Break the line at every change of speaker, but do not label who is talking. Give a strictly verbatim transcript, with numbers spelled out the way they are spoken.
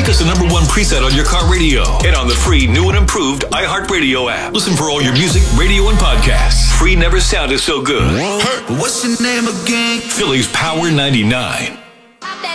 Make us the number one preset on your car radio and on the free new and improved iHeartRadio app. Listen for all your music, radio, and podcasts. Free never sounded so good.
What's your name again?
Philly's Power ninety-nine.